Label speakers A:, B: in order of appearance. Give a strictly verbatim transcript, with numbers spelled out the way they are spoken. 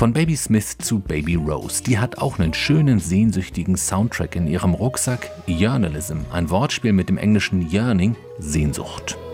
A: Von Baby Smith zu Baby Rose, die hat auch einen schönen, sehnsüchtigen Soundtrack in ihrem Rucksack. Yearnalism, ein Wortspiel mit dem englischen Yearning, Sehnsucht.